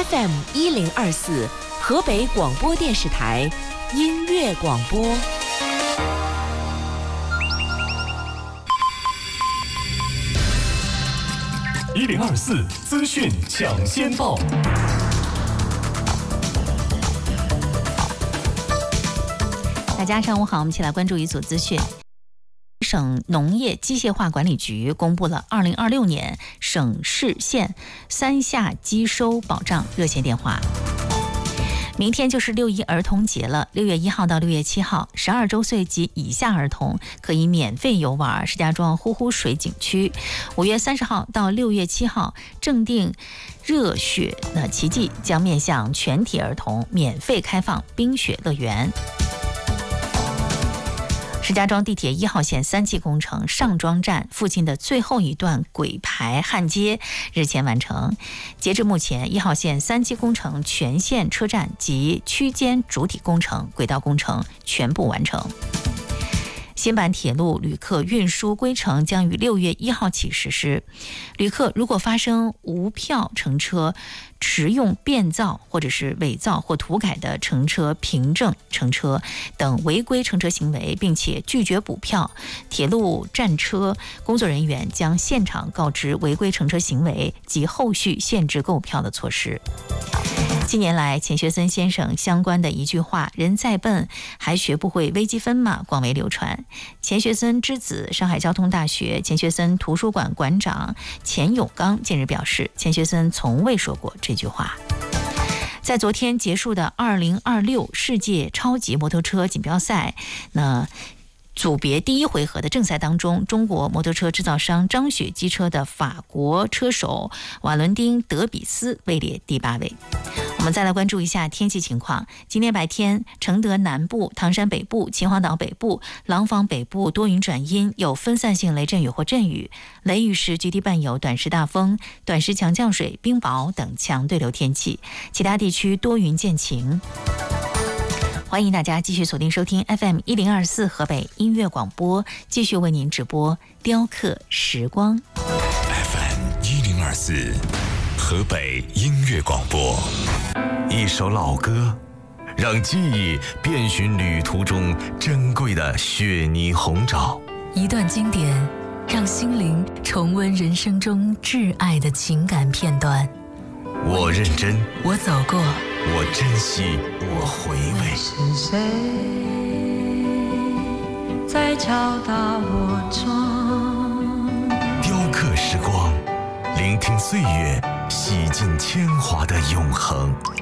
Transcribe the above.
FM1024河北广播电视台音乐广播。 1024资讯抢先报。 大家上午好，我们一起来关注一组资讯。省农业机械化管理局公布了2026年省市县三下机收保障热线电话。明天就是6·1儿童节了，6月1号到6月7号，12周岁及以下儿童可以免费游玩石家庄呼呼水景区。5月30号到6月7号，正定热血奇迹将面向全体儿童免费开放冰雪乐园。石家庄地铁1号线3期工程上庄站附近的最后一段轨排焊接日前完成，截至目前1号线3期工程全线车站及区间主体工程、轨道工程全部完成。新版铁路旅客运输规程将于6月1号起实施，旅客如果发生无票乘车、持用变造或者是伪造或涂改的乘车凭证乘车等违规乘车行为，并且拒绝补票，铁路站车工作人员将现场告知违规乘车行为及后续限制购票的措施。近年来，钱学森先生相关的一句话“人再笨还学不会微积分吗”广为流传。钱学森之子、上海交通大学钱学森图书馆馆长钱永刚近日表示，钱学森从未说过这句话。在昨天结束的2026世界超级摩托车锦标赛，组别第一回合的正赛当中，中国摩托车制造商张雪机车的法国车手瓦伦丁·德比斯位列第8位。我们再来关注一下天气情况。今天白天，承德南部、唐山北部、秦皇岛北部、廊坊北部多云转阴，有分散性雷阵雨或阵雨，雷雨时局地伴有短时大风、短时强降水、冰雹等强对流天气，其他地区多云见晴。欢迎大家继续锁定收听 FM1024河北音乐广播，继续为您直播雕刻时光。 FM1024河北音乐广播，一首老歌，让记忆遍寻旅途中珍贵的雪泥红枣； 一段经典，让心灵重温人生中挚爱的情感片段。 我认真， 我走过， 我珍惜，我回味。 是谁在敲打我窗？ 雕刻时光，聆听岁月洗尽铅华的永恒。